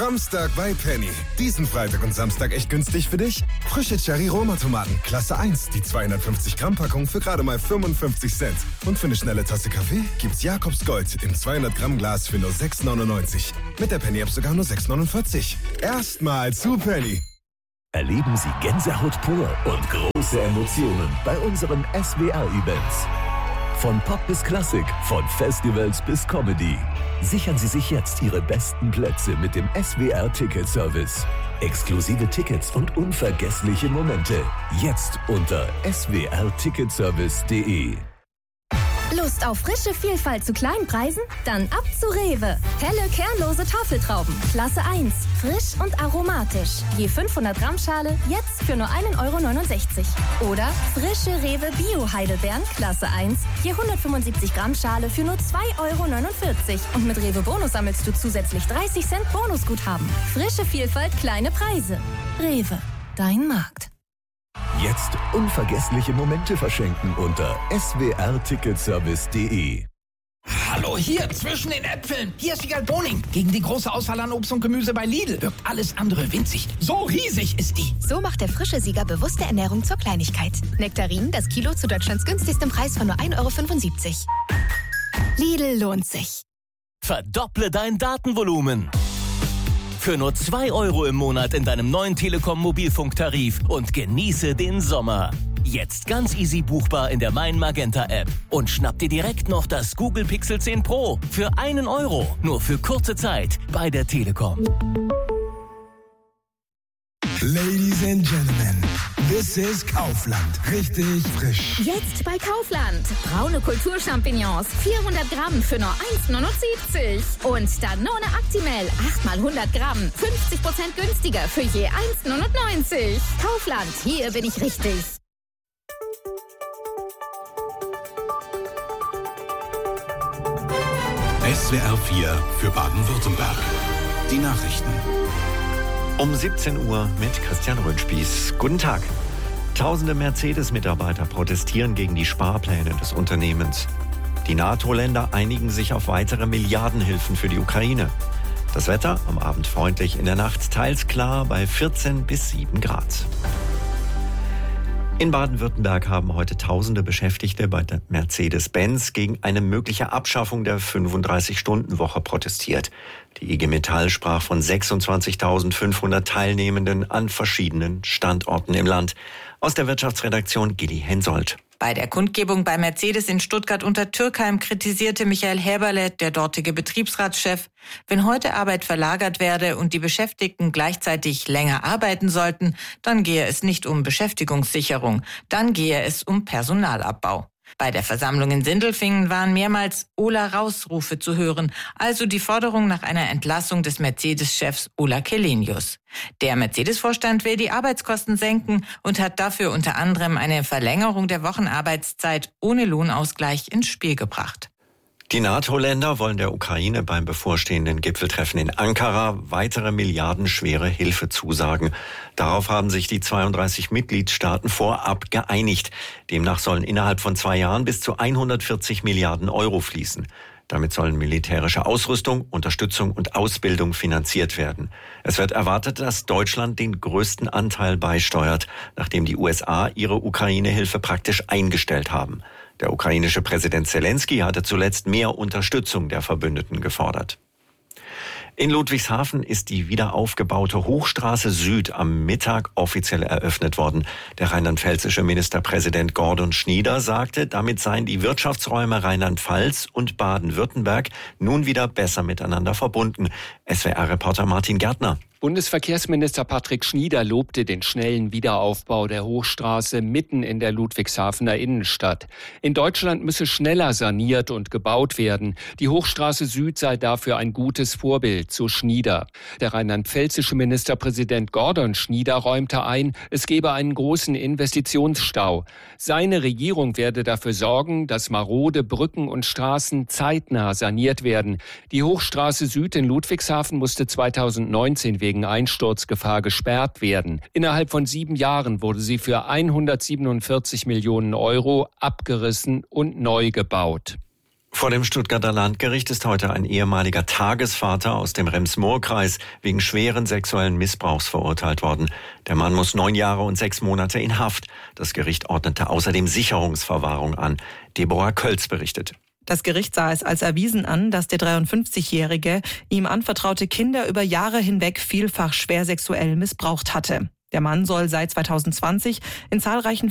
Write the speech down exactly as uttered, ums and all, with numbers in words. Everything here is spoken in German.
Framstag bei Penny. Diesen Freitag und Samstag echt günstig für dich? Frische Cherry-Roma-Tomaten, Klasse eins, die zweihundertfünfzig Gramm Packung für gerade mal fünfundfünfzig Cent. Und für eine schnelle Tasse Kaffee gibt's Jakobs Gold im zweihundert Gramm Glas für nur sechs neunundneunzig. Mit der Penny-App sogar nur sechs neunundvierzig. Erstmal zu Penny. Erleben Sie Gänsehaut pur und große Emotionen bei unseren S W R-Events. Von Pop bis Klassik, von Festivals bis Comedy. Sichern Sie sich jetzt Ihre besten Plätze mit dem S W R-Ticket-Service. Exklusive Tickets und unvergessliche Momente. Jetzt unter s w r ticketservice punkt d e. Lust auf frische Vielfalt zu kleinen Preisen? Dann ab zu Rewe. Helle, kernlose Tafeltrauben. Klasse eins. Frisch und aromatisch. Je fünfhundert Gramm Schale, jetzt für nur ein Euro neunundsechzig. Oder frische Rewe Bio-Heidelbeeren. Klasse eins. Je hundertfünfundsiebzig Gramm Schale für nur zwei Euro neunundvierzig. Und mit Rewe Bonus sammelst du zusätzlich dreißig Cent Bonusguthaben. Frische Vielfalt, kleine Preise. Rewe. Dein Markt. Jetzt unvergessliche Momente verschenken unter s w r ticketservice punkt d e. Hallo, hier zwischen den Äpfeln. Hier ist Wiegald Boning. Gegen die große Auswahl an Obst und Gemüse bei Lidl wirkt alles andere winzig. So riesig ist die. So macht der frische Sieger bewusste Ernährung zur Kleinigkeit. Nektarinen, das Kilo zu Deutschlands günstigstem Preis von nur ein Euro fünfundsiebzig. Lidl lohnt sich. Verdopple dein Datenvolumen. Für nur zwei Euro im Monat in deinem neuen Telekom-Mobilfunktarif und genieße den Sommer. Jetzt ganz easy buchbar in der Mein Magenta App. Und schnapp dir direkt noch das Google Pixel zehn Pro für einen Euro. Nur für kurze Zeit bei der Telekom. Ladies and Gentlemen, this is Kaufland. Richtig frisch. Jetzt bei Kaufland. Braune Kulturchampignons, vierhundert Gramm für nur eins neunundsiebzig. Und Danone Actimel, acht mal hundert Gramm, fünfzig Prozent günstiger für je eins neunundneunzig. Kaufland, hier bin ich richtig. S W R vier für Baden-Württemberg. Die Nachrichten. Um siebzehn Uhr mit Christian Röhnspieß. Guten Tag. Tausende Mercedes-Mitarbeiter protestieren gegen die Sparpläne des Unternehmens. Die NATO-Länder einigen sich auf weitere Milliardenhilfen für die Ukraine. Das Wetter am Abend freundlich, in der Nacht teils klar bei vierzehn bis sieben Grad. In Baden-Württemberg haben heute tausende Beschäftigte bei der Mercedes-Benz gegen eine mögliche Abschaffung der fünfunddreißig-Stunden-Woche protestiert. Die I G Metall sprach von sechsundzwanzigtausendfünfhundert Teilnehmenden an verschiedenen Standorten im Land. Aus der Wirtschaftsredaktion Gilly Hensoldt. Bei der Kundgebung bei Mercedes in Stuttgart-Untertürkheim kritisierte Michael Häberle, der dortige Betriebsratschef, wenn heute Arbeit verlagert werde und die Beschäftigten gleichzeitig länger arbeiten sollten, dann gehe es nicht um Beschäftigungssicherung, dann gehe es um Personalabbau. Bei der Versammlung in Sindelfingen waren mehrmals Ola-Raus-Rufe zu hören, also die Forderung nach einer Entlassung des Mercedes-Chefs Ola Källenius. Der Mercedes-Vorstand will die Arbeitskosten senken und hat dafür unter anderem eine Verlängerung der Wochenarbeitszeit ohne Lohnausgleich ins Spiel gebracht. Die NATO-Länder wollen der Ukraine beim bevorstehenden Gipfeltreffen in Ankara weitere milliardenschwere Hilfe zusagen. Darauf haben sich die zweiunddreißig Mitgliedstaaten vorab geeinigt. Demnach sollen innerhalb von zwei Jahren bis zu hundertvierzig Milliarden Euro fließen. Damit sollen militärische Ausrüstung, Unterstützung und Ausbildung finanziert werden. Es wird erwartet, dass Deutschland den größten Anteil beisteuert, nachdem die U S A ihre Ukraine-Hilfe praktisch eingestellt haben. Der ukrainische Präsident Zelensky hatte zuletzt mehr Unterstützung der Verbündeten gefordert. In Ludwigshafen ist die wiederaufgebaute Hochstraße Süd am Mittag offiziell eröffnet worden. Der rheinland-pfälzische Ministerpräsident Gordon Schnieder sagte, damit seien die Wirtschaftsräume Rheinland-Pfalz und Baden-Württemberg nun wieder besser miteinander verbunden. S W R-Reporter Martin Gärtner. Bundesverkehrsminister Patrick Schnieder lobte den schnellen Wiederaufbau der Hochstraße mitten in der Ludwigshafener Innenstadt. In Deutschland müsse schneller saniert und gebaut werden. Die Hochstraße Süd sei dafür ein gutes Vorbild, so Schnieder. Der rheinland-pfälzische Ministerpräsident Gordon Schnieder räumte ein, es gebe einen großen Investitionsstau. Seine Regierung werde dafür sorgen, dass marode Brücken und Straßen zeitnah saniert werden. Die Hochstraße Süd in Ludwigshafen musste zweitausendneunzehn wegen wegen Einsturzgefahr gesperrt werden. Innerhalb von sieben Jahren wurde sie für hundertsiebenundvierzig Millionen Euro abgerissen und neu gebaut. Vor dem Stuttgarter Landgericht ist heute ein ehemaliger Tagesvater aus dem Rems-Murr-Kreis wegen schweren sexuellen Missbrauchs verurteilt worden. Der Mann muss neun Jahre und sechs Monate in Haft. Das Gericht ordnete außerdem Sicherungsverwahrung an. Deborah Kölz berichtet. Das Gericht sah es als erwiesen an, dass der dreiundfünfzigjährige ihm anvertraute Kinder über Jahre hinweg vielfach schwer sexuell missbraucht hatte. Der Mann soll seit zweitausendzwanzig in zahlreichen